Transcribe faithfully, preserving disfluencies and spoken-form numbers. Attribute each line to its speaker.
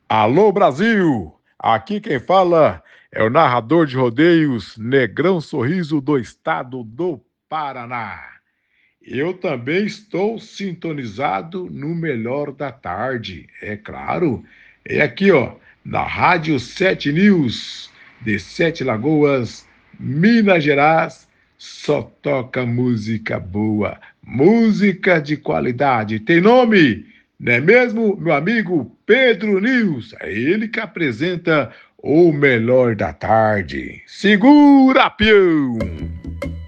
Speaker 1: Alô Brasil! Aqui quem fala é o narrador de rodeios Negrão Sorriso do estado do Paraná. Eu também estou sintonizado no melhor da tarde, é claro. É aqui, ó, na Rádio Sete News, de Sete Lagoas, Minas Gerais, só toca música boa, música de qualidade. Tem nome, não é mesmo, meu amigo Pedro News? É ele que apresenta o melhor da tarde. Segura, peão!